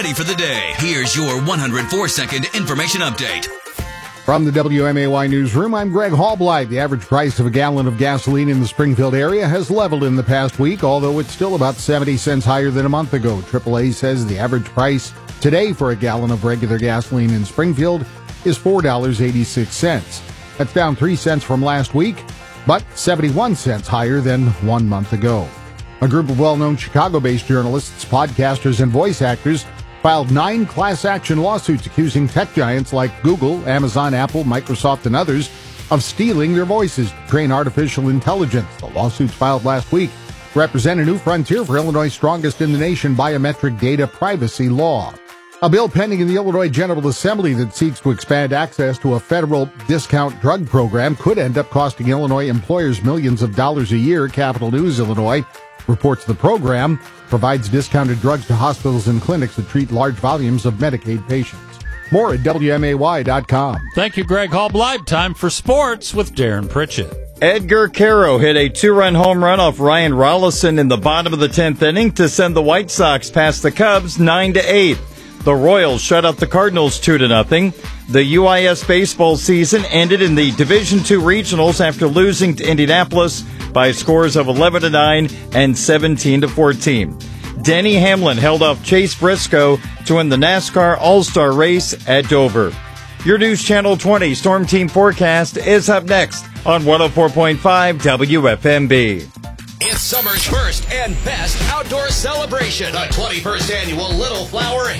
Ready for the day. Here's your 104-second information update. From the WMAY newsroom, I'm Greg Hallblythe. The average price of a gallon of gasoline in the Springfield area has leveled in the past week, although it's still about 70 cents higher than a month ago. AAA says the average price today for a gallon of regular gasoline in Springfield is $4.86. That's down 3 cents from last week, but 71 cents higher than 1 month ago. A group of well-known Chicago-based journalists, podcasters, and voice actors filed 9 class action lawsuits accusing tech giants like Google, Amazon, Apple, Microsoft, and others of stealing their voices to train artificial intelligence. The lawsuits filed last week represent a new frontier for Illinois' strongest in the nation biometric data privacy law. A bill pending in the Illinois General Assembly that seeks to expand access to a federal discount drug program could end up costing Illinois employers millions of dollars a year. Capitol News Illinois reports the program provides discounted drugs to hospitals and clinics that treat large volumes of Medicaid patients. More at WMAY.com. Thank you, Greg Hallblythe. Time for sports with Darren Pritchett. Edgar Caro hit a 2-run home run off Ryan Rollison in the bottom of the 10th inning to send the White Sox past the Cubs 9-8. The Royals shut out the Cardinals 2-0. The UIS baseball season ended in the Division II regionals after losing to Indianapolis by scores of 11-9 and 17-14. Denny Hamlin held off Chase Briscoe to win the NASCAR All-Star race at Dover. Your News Channel 20 Storm Team forecast is up next on 104.5 WFMB. It's summer's first and best outdoor celebration, the 21st annual Little Flower